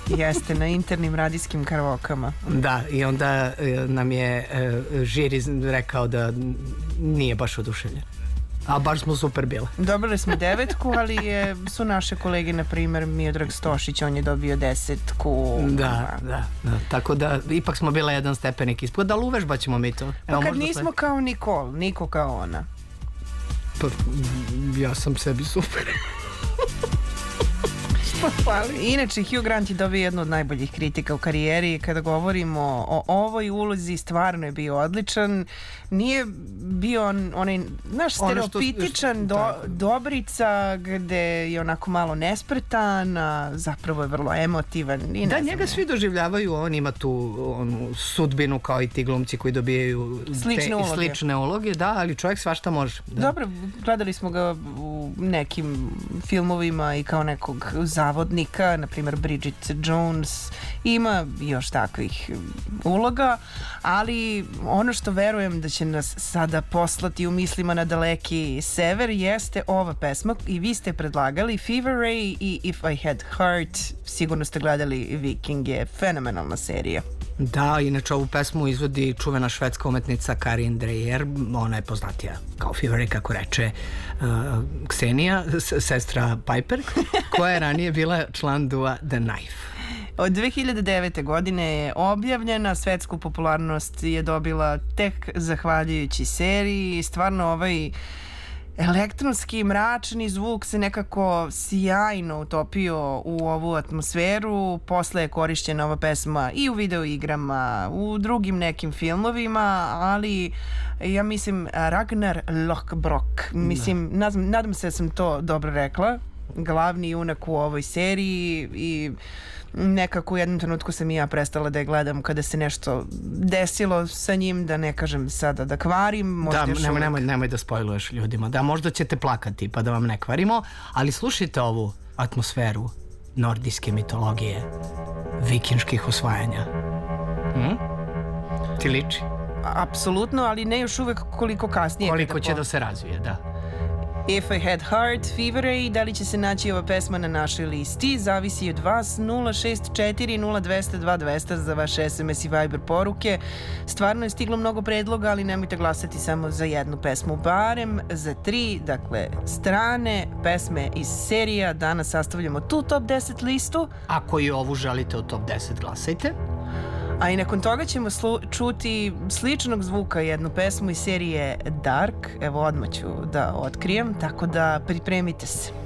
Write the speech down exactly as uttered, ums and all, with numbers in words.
Jeste, na internim radijskim karaokama. Da, i onda nam je žiri rekao da nije baš oduševljen. A baš smo super bile. Dobili smo devetku, ali je, su naše kolege, na primjer, Miodrag Stošić, on je dobio desetku. Da, da, da. Tako da, ipak smo bila jedan stepenik ispod, ali uvežbat ćemo mi to. Evo, pa kad nismo sve... kao Nikol, niko kao ona. Pa, ja sam sebi super. Inače, Hugh Grant je dobio jednu od najboljih kritika u karijeri. Kada govorimo o ovoj ulozi, stvarno je bio odličan. Nije bio on, onaj, naš stereotipičan što, do, dobrica gde je onako malo nespretan, a zapravo je vrlo emotivan. I da, znam, njega svi doživljavaju, on ima tu onu sudbinu kao i ti glumci koji dobijaju slične te, uloge. slične uloge, da, ali čovjek svašta može. Da. Dobro, gledali smo ga u nekim filmovima i kao nekog zavodnika, na primjer Bridget Jones, ima još takvih uloga, ali ono što verujem da će nas sada poslati u mislima na daleki sever jeste ova pesma i vi ste predlagali Fever Ray i If I Had Heart. Sigurno ste gledali Viking, je fenomenalna serija. Da, inače ovu pesmu izvodi čuvena švedska umetnica Karin Dreyer, ona je poznatija kao Fever Ray, kako reče uh, Ksenija, sestra Piper, koja je ranije bila član dua The Knife. Od dve hiljade devete. godine je objavljena, svetsku popularnost je dobila tek zahvaljujući seriji. Stvarno ovaj elektronski mračni zvuk se nekako sjajno utopio u ovu atmosferu. Posle je korišćena ova pesma i u videoigrama, u drugim nekim filmovima, ali ja mislim Ragnar Lothbrok, mislim, nadam, nadam se da sam to dobro rekla, glavni junak u ovoj seriji, i nekako u jednom trenutku sam i ja prestala da je gledam kada se nešto desilo sa njim, da ne kažem sada da kvarim. Da, nemoj, nemoj, nemoj da spojluješ ljudima. Da, možda ćete plakati pa da vam ne kvarimo, ali slušajte ovu atmosferu nordijske mitologije, vikinških osvajanja. Hm? Ti liči? Apsolutno, ali ne još uvek koliko kasnije. Koliko će da se razvije, da. If I Had Heart, Fever Ray, da li će se naći ova pesma na našoj listi, zavisi od vas. Nula šest četiri nula dva zero dva dva zero zero za vaše S M S i Viber poruke. Stvarno je stiglo mnogo predloga, ali nemojte glasati samo za jednu pesmu, barem za tri, dakle, strane pesme iz serija. Danas sastavljamo tu top deset listu. Ako i ovu želite u top deset, glasajte. A i nakon toga ćemo čuti sličnog zvuka jednu pesmu iz serije Dark. Evo, odmah ću da otkrijem, tako da pripremite se.